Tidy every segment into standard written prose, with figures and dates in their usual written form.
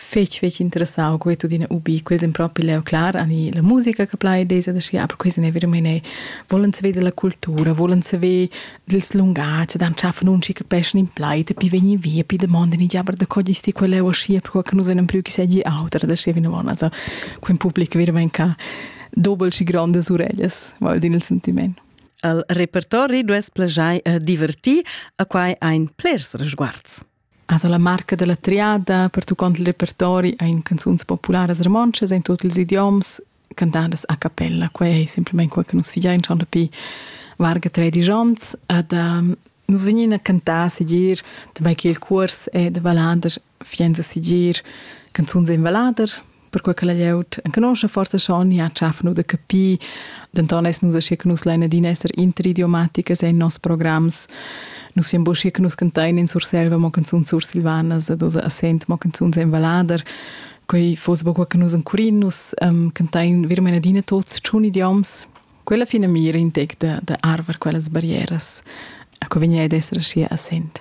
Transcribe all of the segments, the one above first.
fetch interessau quei tu dina ubi, quel sem proprio leo clar, ani la musica che plai desa da scia, aber quei se ne veramente volen se vede la cultura, volen se ve dels lungats, dan schaffen un schick peschen in pleite, pi vegni via, pi demanden i aber da cogisti quel leo scia, per che nus venem più che seggi autor da scia vina von, also quel pubblico veramente doppel si grandes orellas, vol din il sentiment. Il repertori dues plagiai a divertir a quai ein plers resguards. Also la marca della triada per tu cont il repertori ein canzuns populares romances in tutti els idioms cantadas a cappella. Quei è semplicemente quel che nus figiain schon da pi varga traditions ed nus venin a cantar sigir dabei che il curs è de valader fienza sigir canzuns in valader per quel che la lleut en conosce forse schon ja schaffen da capi denton es nus a sche che nus leina din esser interidiomaticas in nos programs. Nus siamo buschi che nus cantain in Surselva mo canzuns sur Silvanas ed osa assent mo canzuns in valader. Quei fos bo che nus ancurin nus cantain veramente dina tots chun idioms. Quella fina mira intec da arver quelles barrieras. A co vigna ed essere schi assent.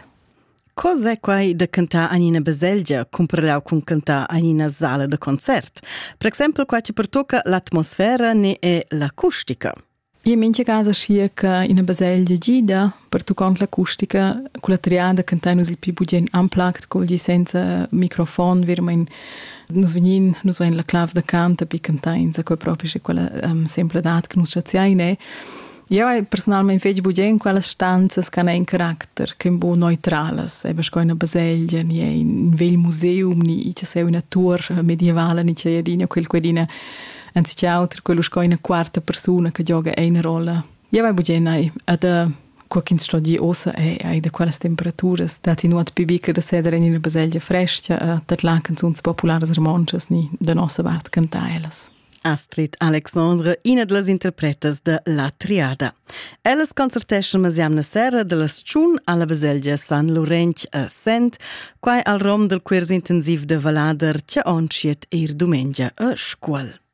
Cos'è quai da cantar a nina baselgia comparlau con cantar a nina sala de concert? Per esempio, qua ci pertocca l'atmosfera ne è l'acustica. Io in mince casa scia che in una baselgia gida per tu cont l'acustica con la triada cantai nus il più bugen unplugged con gli senza microfono veramente nus venin la clave da canta pi cantai sa quei proprio c'è quella semple dat che nus sciaziaine. Io personalmente feci bugen quelle stanze che hanno un carattere che è un po' neutrale. E per una baselgia, ni un bel museum, ni c'è una tour medievale, ni c'è quel quedina anziché altro, quello che è una quarta persona che gioca una rolla. Io vai bugen ad qualche stadio ossa e da quelle temperature, dati nuot più bicca da sesere in una baselgia fresca, dat la canzons populares romances ni da nostra part cantaelas. Astrid Alexandra, una delle interpretas de La Triada. Ellas concerteschen masiamna sera de las Tschun alla baselgia San Lorenz a Sent, quai al rom del quers intensiv de Valader cia onciet domengia a scuol.